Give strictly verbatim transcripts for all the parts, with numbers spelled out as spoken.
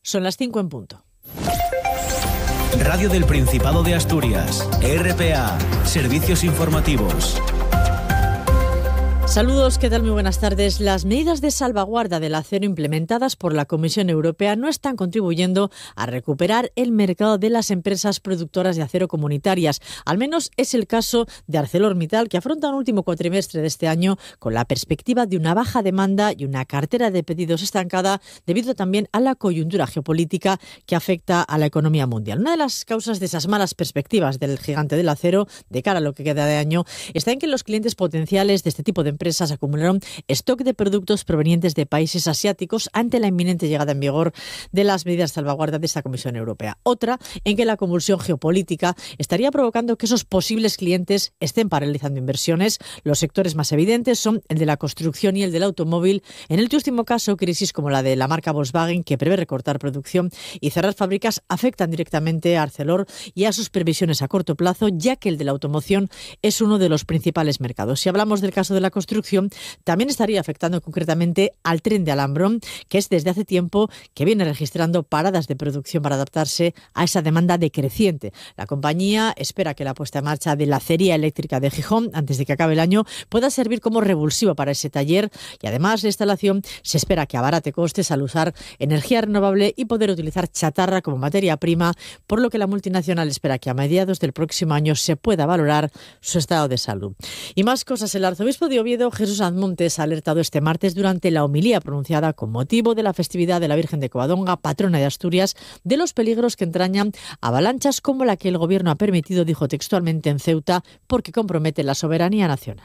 Son las cinco en punto. Radio del Principado de Asturias, R P A, Servicios Informativos. Saludos, ¿qué tal? Muy buenas tardes. Las medidas de salvaguarda del acero implementadas por la Comisión Europea no están contribuyendo a recuperar el mercado de las empresas productoras de acero comunitarias. Al menos es el caso de ArcelorMittal, que afronta un último cuatrimestre de este año con la perspectiva de una baja demanda y una cartera de pedidos estancada debido también a la coyuntura geopolítica que afecta a la economía mundial. Una de las causas de esas malas perspectivas del gigante del acero de cara a lo que queda de año está en que los clientes potenciales de este tipo de empresas acumularon stock de productos provenientes de países asiáticos ante la inminente llegada en vigor de las medidas de salvaguarda de esta Comisión Europea. Otra, en que la convulsión geopolítica estaría provocando que esos posibles clientes estén paralizando inversiones. Los sectores más evidentes son el de la construcción y el del automóvil. En el último caso, crisis como la de la marca Volkswagen, que prevé recortar producción y cerrar fábricas, afectan directamente a Arcelor y a sus previsiones a corto plazo, ya que el de la automoción es uno de los principales mercados. Si hablamos del caso de la construcción, también estaría afectando concretamente al tren de Alambrón, que es desde hace tiempo que viene registrando paradas de producción para adaptarse a esa demanda decreciente. La compañía espera que la puesta en marcha de la acería eléctrica de Gijón, antes de que acabe el año, pueda servir como revulsivo para ese taller, y además la instalación se espera que abarate costes al usar energía renovable y poder utilizar chatarra como materia prima, por lo que la multinacional espera que a mediados del próximo año se pueda valorar su estado de salud. Y más cosas. El arzobispo de Oviedo, Jesús Azmontes, ha alertado este martes durante la homilía pronunciada con motivo de la festividad de la Virgen de Covadonga, patrona de Asturias, de los peligros que entrañan avalanchas como la que el gobierno ha permitido, dijo textualmente, en Ceuta, porque compromete la soberanía nacional.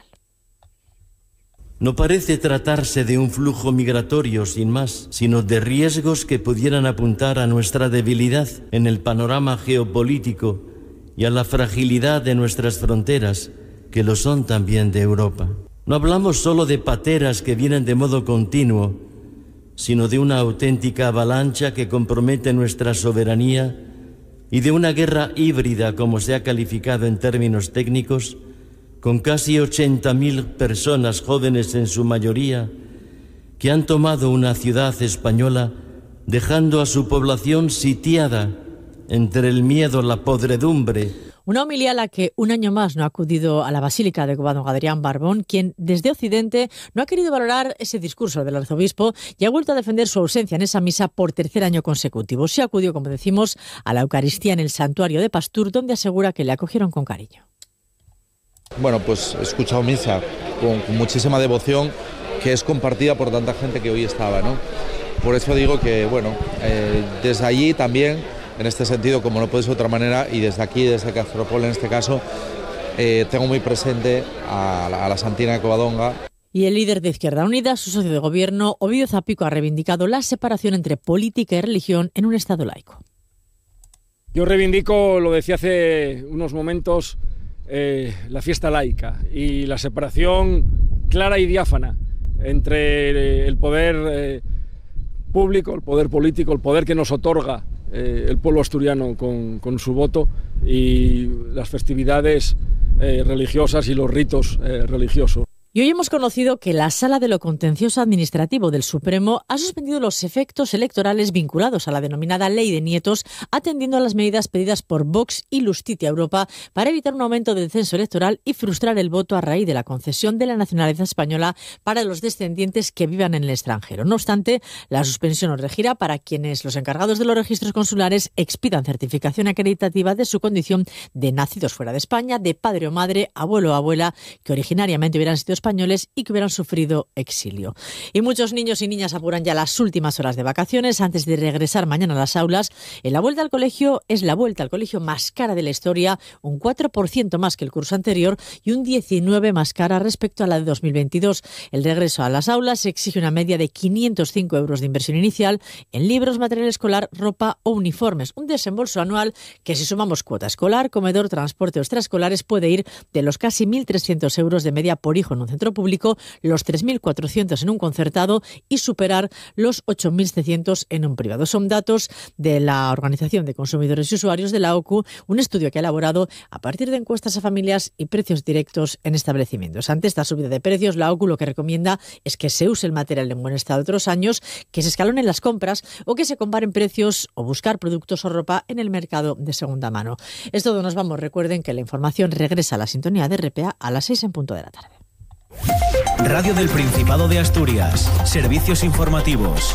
No parece tratarse de un flujo migratorio sin más, sino de riesgos que pudieran apuntar a nuestra debilidad en el panorama geopolítico y a la fragilidad de nuestras fronteras, que lo son también de Europa. No hablamos solo de pateras que vienen de modo continuo, sino de una auténtica avalancha que compromete nuestra soberanía y de una guerra híbrida, como se ha calificado en términos técnicos, con casi ochenta mil personas jóvenes en su mayoría, que han tomado una ciudad española, dejando a su población sitiada entre el miedo, la podredumbre. Una homilía a la que un año más no ha acudido a la Basílica de Covadonga Adrián Barbón, quien desde Occidente no ha querido valorar ese discurso del arzobispo y ha vuelto a defender su ausencia en esa misa por tercer año consecutivo. Se acudió, como decimos, a la Eucaristía en el santuario de Pastur, donde asegura que le acogieron con cariño. Bueno, pues he escuchado misa con, con muchísima devoción, que es compartida por tanta gente que hoy estaba, ¿no? Por eso digo que, bueno, eh, desde allí también, en este sentido, como no puede ser de otra manera, y desde aquí, desde Castropol en este caso, eh, tengo muy presente a la, a la Santina de Covadonga. Y el líder de Izquierda Unida, su socio de gobierno, Ovidio Zapico, ha reivindicado la separación entre política y religión en un Estado laico. Yo reivindico, lo decía hace unos momentos, eh, la fiesta laica y la separación clara y diáfana entre el poder eh, público, el poder político, el poder que nos otorga eh, el pueblo asturiano con, con su voto, y las festividades eh, religiosas y los ritos eh, religiosos. Y hoy hemos conocido que la Sala de lo Contencioso Administrativo del Supremo ha suspendido los efectos electorales vinculados a la denominada Ley de Nietos, atendiendo a las medidas pedidas por Vox y Lustitia Europa para evitar un aumento del censo electoral y frustrar el voto a raíz de la concesión de la nacionalidad española para los descendientes que vivan en el extranjero. No obstante, la suspensión nos regirá para quienes los encargados de los registros consulares expidan certificación acreditativa de su condición de nacidos fuera de España, de padre o madre, abuelo o abuela, que originariamente hubieran sido españoles y que hubieran sufrido exilio. Y muchos niños y niñas apuran ya las últimas horas de vacaciones antes de regresar mañana a las aulas. En la vuelta al colegio es la vuelta al colegio más cara de la historia, un cuatro por ciento más que el curso anterior y un diecinueve por ciento más cara respecto a la de dos mil veintidós. El regreso a las aulas exige una media de quinientos cinco euros de inversión inicial en libros, material escolar, ropa o uniformes. Un desembolso anual que, si sumamos cuota escolar, comedor, transporte o extraescolares, puede ir de los casi mil trescientos euros de media por hijo en un centro centro público, los tres mil cuatrocientos en un concertado y superar los ocho mil setecientos en un privado. Son datos de la Organización de Consumidores y Usuarios de la O C U, un estudio que ha elaborado a partir de encuestas a familias y precios directos en establecimientos. Ante esta subida de precios, la O C U lo que recomienda es que se use el material en buen estado de otros años, que se escalonen las compras o que se comparen precios o buscar productos o ropa en el mercado de segunda mano. Es todo, nos vamos. Recuerden que la información regresa a la sintonía de R P A a las seis en punto de la tarde. Radio del Principado de Asturias. Servicios informativos.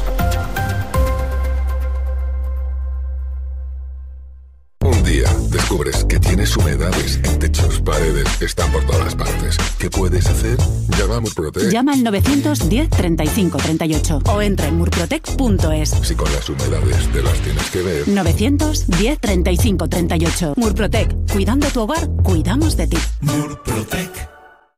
Un día descubres que tienes humedades en techos, paredes, están por todas partes. ¿Qué puedes hacer? Llama a Murprotec. Llama al novecientos diez treinta y cinco treinta y ocho o entra en murprotec punto es. Si con las humedades te las tienes que ver. novecientos diez treinta y cinco treinta y ocho. Murprotec. Cuidando tu hogar, cuidamos de ti. Murprotec.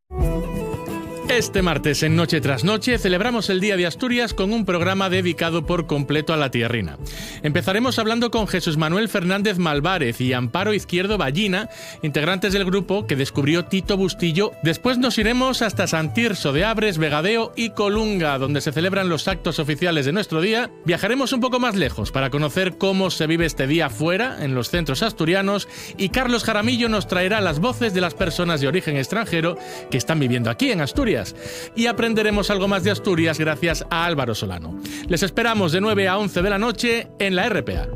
Este martes en Noche tras Noche celebramos el Día de Asturias con un programa dedicado por completo a la tierrina. Empezaremos hablando con Jesús Manuel Fernández Malvárez y Amparo Izquierdo Ballina, integrantes del grupo que descubrió Tito Bustillo. Después nos iremos hasta San Tirso de Abres, Vegadeo y Colunga, donde se celebran los actos oficiales de nuestro día. Viajaremos un poco más lejos para conocer cómo se vive este día fuera, en los centros asturianos, y Carlos Jaramillo nos traerá las voces de las personas de origen extranjero que están viviendo aquí en Asturias. Y aprenderemos algo más de Asturias gracias a Álvaro Solano. Les esperamos de nueve a once de la noche en la R P A.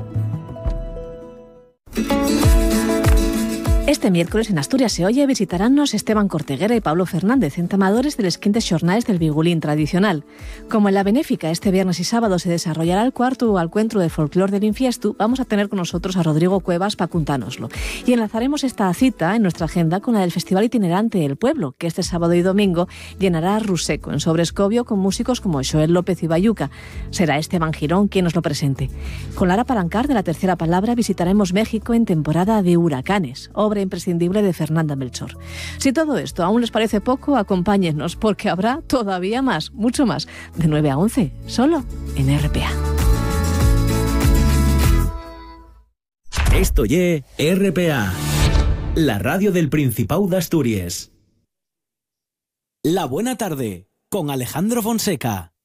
Este miércoles en Asturias se oye visitaránnos Esteban Corteguera y Pablo Fernández, entamadores de les quintes xornais del Vigulín tradicional. Como en la Benéfica este viernes y sábado se desarrollará el cuarto encuentro de folclor del Infiestu, vamos a tener con nosotros a Rodrigo Cuevas para contárnoslo. Y enlazaremos esta cita en nuestra agenda con la del Festival Itinerante El Pueblo, que este sábado y domingo llenará Ruseco en Sobrescobio con músicos como Joel López y Bayuca. Será Esteban Girón quien nos lo presente. Con Lara Palancar de La Tercera Palabra visitaremos México en temporada de huracanes, obra imprescindible de Fernanda Melchor. Si todo esto aún les parece poco, acompáñennos porque habrá todavía más, mucho más, de nueve a once, solo en R P A. Esto ye R P A, la radio del Principado de Asturias. La buena tarde, con Alejandro Fonseca.